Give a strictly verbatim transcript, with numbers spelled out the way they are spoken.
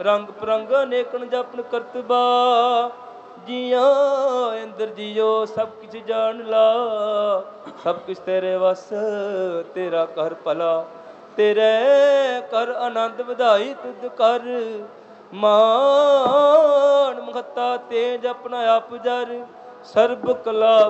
ਰੰਗ ਪ੍ਰੰਗ ਅਨੇਕਨ ਜਪਨ ਕਰਤਬਾ। ਜੀਆਂ ਇੰਦਰ ਜੀਓ ਸਭ ਕੁਛ ਜਾਣ ਲਾ, ਸਭ ਕੁਛ ਤੇਰੇ ਵਸ ਤੇਰਾ ਕਰ ਭਲਾ। ਤੇਰੇ ਕਰ ਆਨੰਦ ਵਧਾਈ ਤੁਧ ਕਰ, ਮਾਨ ਮਹੱਤਾ ਤੇਜ ਆਪਣਾ ਆਪ ਜਰ। ਸਰਬ ਕਲਾ